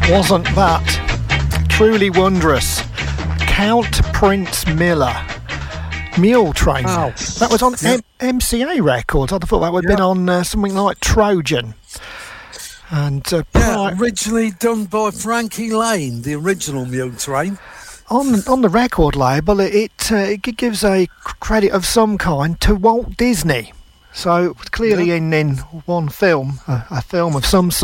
Wasn't that truly wondrous? Count Prince Miller, Mule Train. Wow. That was on MCA Records. I thought that would have been on something like Trojan. And originally done by Frankie Lane, the original Mule Train. On the record label, it gives a credit of some kind to Walt Disney. So clearly in one film, a film of some sort.